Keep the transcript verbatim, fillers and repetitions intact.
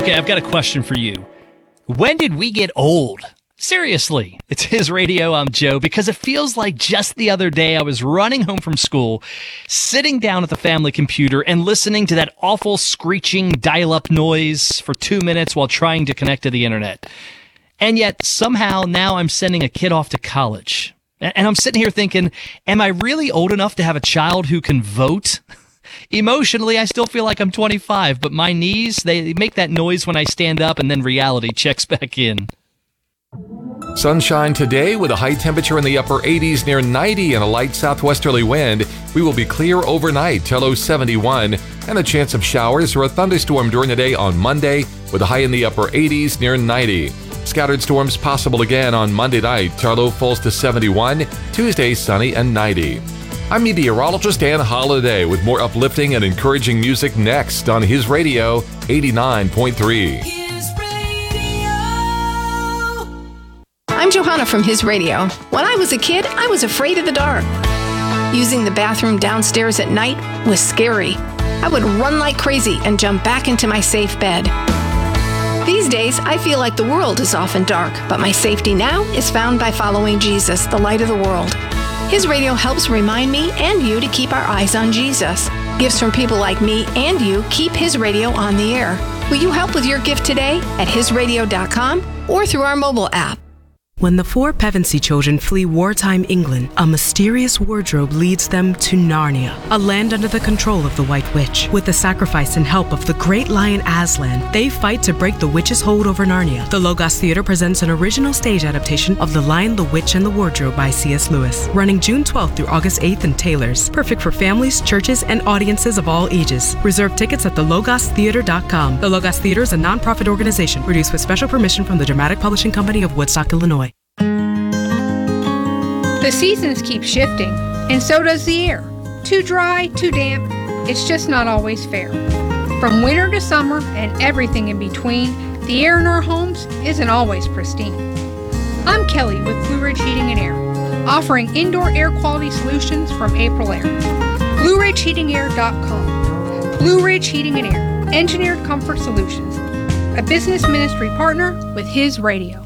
Okay, I've got a question for you. When did we get old? Seriously, it's His Radio. I'm Joe, because it feels like just the other day I was running home from school, sitting down at the family computer and listening to that awful screeching dial-up noise for two minutes while trying to connect to the internet. And yet somehow now I'm sending a kid off to college. And I'm sitting here thinking, am I really old enough to have a child who can vote? Emotionally, I still feel like I'm twenty-five, but my knees, they make that noise when I stand up, and then reality checks back in. Sunshine today with a high temperature in the upper eighties near ninety and a light southwesterly wind. We will be clear overnight till low seventy-one, and a chance of showers or a thunderstorm during the day on Monday with a high in the upper eighties near ninety. Scattered storms possible again on Monday night till low falls to seventy-one, Tuesday sunny and ninety. I'm meteorologist Dan Holliday with more uplifting and encouraging music next on His Radio eighty-nine point three. I'm Johanna from His Radio. When I was a kid, I was afraid of the dark. Using the bathroom downstairs at night was scary. I would run like crazy and jump back into my safe bed. These days, I feel like the world is often dark, but my safety now is found by following Jesus, the light of the world. His Radio helps remind me and you to keep our eyes on Jesus. Gifts from people like me and you keep His Radio on the air. Will you help with your gift today at his radio dot com or through our mobile app? When the four Pevensey children flee wartime England, a mysterious wardrobe leads them to Narnia, a land under the control of the White Witch. With the sacrifice and help of the great lion Aslan, they fight to break the witch's hold over Narnia. The Logos Theater presents an original stage adaptation of The Lion, the Witch, and the Wardrobe by C S Lewis, running June twelfth through August eighth in Taylor's. Perfect for families, churches, and audiences of all ages. Reserve tickets at the logos theater dot com. The Logos Theater is a nonprofit organization produced with special permission from the Dramatic Publishing Company of Woodstock, Illinois. The seasons keep shifting, and so does the air. Too dry, too damp, it's just not always fair. From winter to summer and everything in between, the air in our homes isn't always pristine. I'm Kelly with Blue Ridge Heating and Air, offering indoor air quality solutions from Aprilaire. blue ridge heating air dot com. Blue Ridge Heating and Air, engineered comfort solutions, a business ministry partner with His Radio.